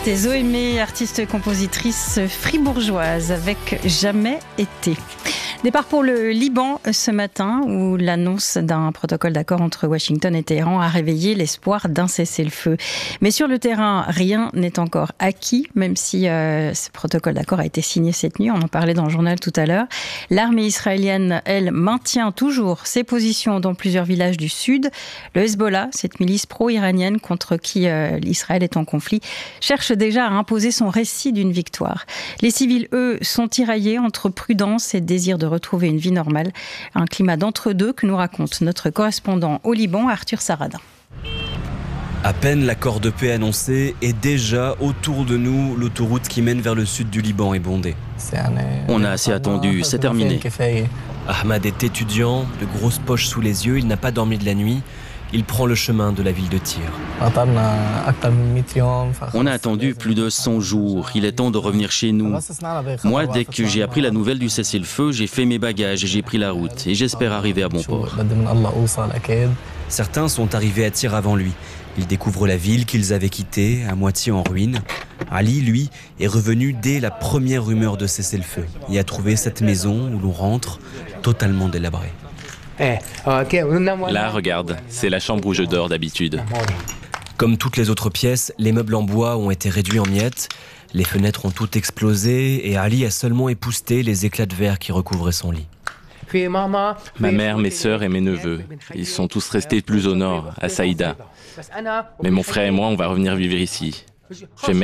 C'était Zoémé, artiste et compositrice fribourgeoise avec Jamais été. Départ pour le Liban ce matin où l'annonce d'un protocole d'accord entre Washington et Téhéran a réveillé l'espoir d'un cessez-le-feu. Mais sur le terrain, rien n'est encore acquis, même si ce protocole d'accord a été signé cette nuit. On en parlait dans le journal tout à l'heure. L'armée israélienne, elle, maintient toujours ses positions dans plusieurs villages du sud. Le Hezbollah, cette milice pro-iranienne contre qui Israël est en conflit, cherche déjà à imposer son récit d'une victoire. Les civils, eux, sont tiraillés entre prudence et désir de retrouver une vie normale. Un climat d'entre-deux que nous raconte notre correspondant au Liban, Arthur Saradin. À peine l'accord de paix annoncé, et déjà autour de nous, l'autoroute qui mène vers le sud du Liban est bondée. On a assez attendu, c'est terminé. Ahmad est étudiant, de grosses poches sous les yeux, il n'a pas dormi de la nuit. Il prend le chemin de la ville de Tyr. On a attendu plus de 100 jours. Il est temps de revenir chez nous. Moi, dès que j'ai appris la nouvelle du cessez-le-feu, j'ai fait mes bagages et j'ai pris la route. Et j'espère arriver à bon port. Certains sont arrivés à Tyr avant lui. Ils découvrent la ville qu'ils avaient quittée, à moitié en ruine. Ali, lui, est revenu dès la première rumeur de cessez-le-feu et a trouvé cette maison où l'on rentre, totalement délabrée. Là, regarde, c'est la chambre où je dors d'habitude. Comme toutes les autres pièces, les meubles en bois ont été réduits en miettes, les fenêtres ont toutes explosé et Ali a seulement épousseté les éclats de verre qui recouvraient son lit. Ma mère, mes sœurs et mes neveux, ils sont tous restés plus au nord, à Saïda. Mais mon frère et moi, on va revenir vivre ici.